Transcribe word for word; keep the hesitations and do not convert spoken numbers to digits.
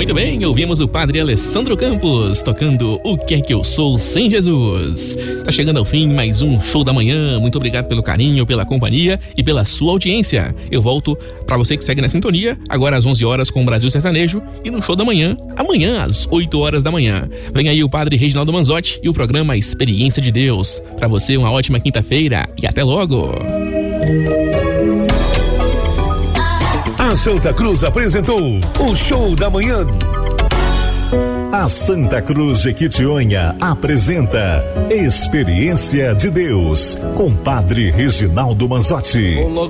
Muito bem, ouvimos o padre Alessandro Campos tocando O Que É Que Eu Sou Sem Jesus. Tá chegando ao fim mais um Show da Manhã. Muito obrigado pelo carinho, pela companhia e pela sua audiência. Eu volto pra você que segue na sintonia, agora às onze horas com o Brasil Sertanejo e no Show da Manhã, amanhã às oito horas da manhã. Vem aí o padre Reginaldo Manzotti e o programa Experiência de Deus. Pra você uma ótima quinta-feira e até logo. A Santa Cruz apresentou o Show da Manhã. A Santa Cruz de Quitionha apresenta Experiência de Deus com Padre Reginaldo Manzotti.